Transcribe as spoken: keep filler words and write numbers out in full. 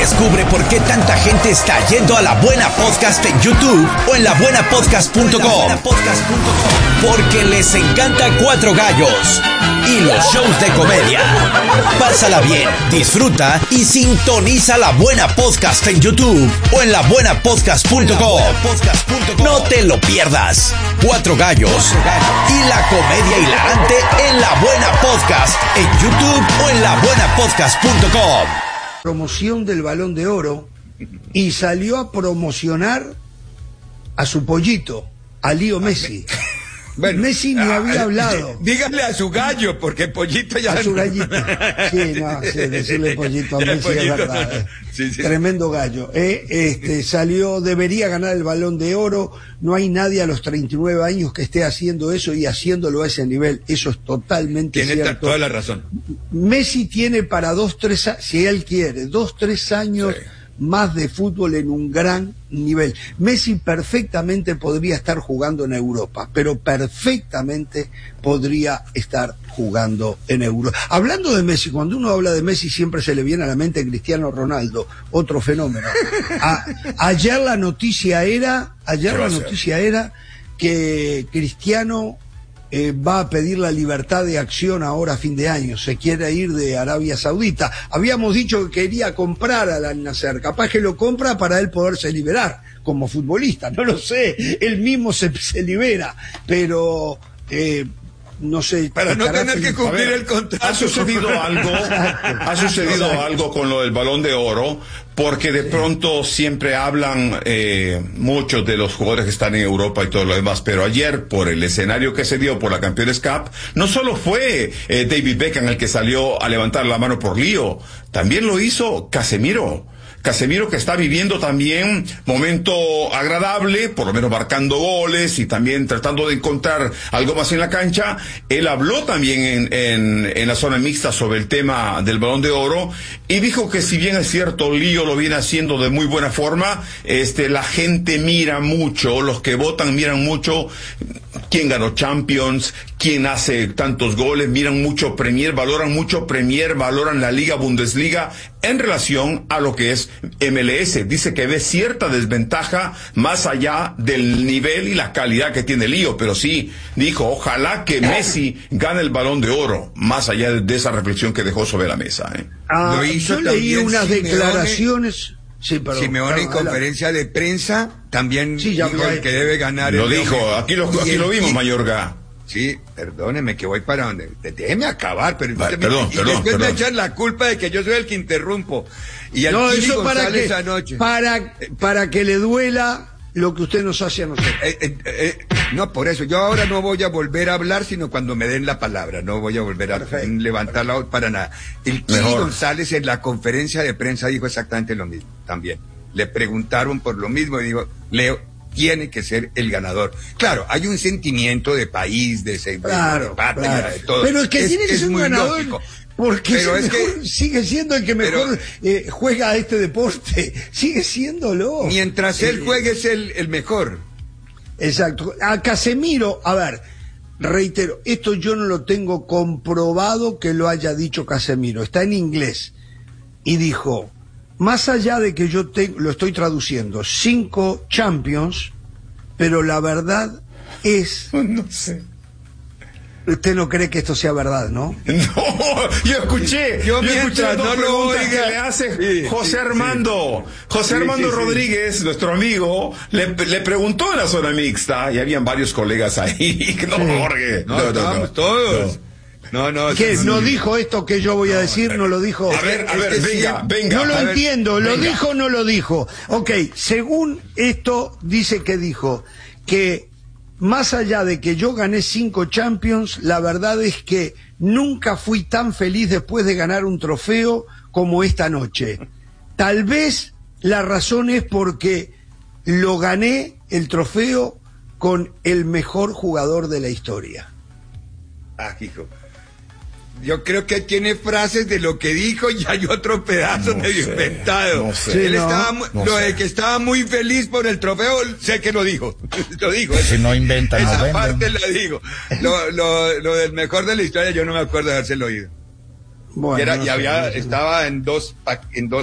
Descubre por qué tanta gente está yendo a La Buena Podcast en YouTube o en la buena podcast punto com. Porque les encanta Cuatro Gallos y los shows de comedia. Pásala bien, disfruta y sintoniza La Buena Podcast en YouTube o en la buena podcast punto com. No te lo pierdas. Cuatro Gallos y la comedia hilarante en La Buena Podcast en YouTube o en la buena podcast punto com. Promoción del Balón de Oro y salió a promocionar a su pollito, a Leo Messi. Bueno, Messi ni ah, había hablado. Díganle a su gallo, porque Pollito ya... A su gallito. Sí, no, sí, decirle Pollito a Messi pollito, es verdad. No, no. Sí, sí. Tremendo gallo. Eh, este, salió, debería ganar el Balón de Oro. No hay nadie a los treinta y nueve años que esté haciendo eso y haciéndolo a ese nivel. Eso es totalmente tiene cierto. Tiene toda la razón. Messi tiene para dos, tres, si él quiere, dos, tres años... Sí. Más de fútbol en un gran nivel. Messi perfectamente podría estar jugando en Europa, pero perfectamente podría estar jugando en Europa. Hablando de Messi, cuando uno habla de Messi siempre se le viene a la mente Cristiano Ronaldo, otro fenómeno. A, ayer la noticia era, ayer la noticia era que Cristiano Eh, va a pedir la libertad de acción ahora a fin de año, se quiere ir de Arabia Saudita. Habíamos dicho que quería comprar al Al-Nassr, capaz que lo compra para él poderse liberar como futbolista, no lo sé, él mismo se, se libera, pero eh, no sé. Para no tener que cumplir el contrato. Ha sucedido algo, ha sucedido algo con lo del Balón de Oro, porque de pronto siempre hablan eh, muchos de los jugadores que están en Europa y todo lo demás, pero ayer por el escenario que se dio por la Campeones Cup, no solo fue eh, David Beckham el que salió a levantar la mano por Lío, también lo hizo Casemiro. Casemiro, que está viviendo también momento agradable, por lo menos marcando goles y también tratando de encontrar algo más en la cancha. Él habló también en, en, en la zona mixta sobre el tema del Balón de Oro y dijo que si bien es cierto, Lío lo viene haciendo de muy buena forma, este, la gente mira mucho, los que votan miran mucho quién ganó Champions, quién hace tantos goles, miran mucho Premier, valoran mucho Premier, valoran la Liga Bundesliga en relación a lo que es M L S. Dice que ve cierta desventaja más allá del nivel y la calidad que tiene Lío, pero sí dijo, ojalá que Messi gane el Balón de Oro, más allá de esa reflexión que dejó sobre la mesa. ¿eh? Ah, lo hizo yo leí unas Simeone, declaraciones... Sí, perdón, Simeone en conferencia de prensa también sí, ya dijo el que debe ganar. Lo dijo, aquí lo, aquí lo vimos, Mayorga. Sí, perdóneme que voy para donde... Déjeme acabar, pero... Vale, me, perdón, y perdón, después perdón. me echan la culpa de que yo soy el que interrumpo. Y al no, Kili eso para González que, anoche. Para, para que le duela lo que usted nos hace a nosotros. Eh, eh, eh, no, por eso, yo ahora no voy a volver a hablar, sino cuando me den la palabra, no voy a volver a Perfecto. levantar la voz para nada. El Kili González en la conferencia de prensa dijo exactamente lo mismo, también. Le preguntaron por lo mismo y dijo, Leo tiene que ser el ganador. Claro, hay un sentimiento de país, de, de, claro, de patria, claro. de todo. Pero es que es, tiene que es ser un muy ganador. Lógico. Porque pero es es mejor, que, sigue siendo el que mejor pero, eh, juega a este deporte, sigue siéndolo. Mientras eh, él juegue es el, el mejor. Exacto. A Casemiro, a ver, reitero, esto yo no lo tengo comprobado que lo haya dicho Casemiro, está en inglés, y dijo, más allá de que yo te, lo estoy traduciendo, cinco Champions, pero la verdad es... No sé. Usted no cree que esto sea verdad, ¿no? No, yo escuché, yo, yo escuché dos no preguntas lo que le hace sí, José sí, Armando. Sí. José sí, Armando sí, Rodríguez, sí. nuestro amigo, le, le preguntó en la zona mixta, y habían varios colegas ahí. No, sí. Jorge. No, no, no, no todos. No, no. ¿Qué? ¿No dijo esto que yo voy a decir? No, no lo dijo. A ver, a ver, venga, venga. No lo entiendo, ver, ¿lo venga. dijo o no lo dijo? Ok, según esto, dice que dijo que más allá de que yo gané cinco Champions, la verdad es que nunca fui tan feliz después de ganar un trofeo como esta noche. Tal vez la razón es porque lo gané, el trofeo, con el mejor jugador de la historia. Ah, hijo. Yo creo que tiene frases de lo que dijo y hay otro pedazo no medio sé, inventado. No sé, Él no, estaba, no lo sé. de que estaba muy feliz por el trofeo, sé que lo dijo. Lo dijo. Si no inventa, no Esa venden. parte la digo. Lo, lo, lo del mejor de la historia yo no me acuerdo de habérselo oído. Bueno, y era, no y sé, había, no sé. estaba en dos, en dos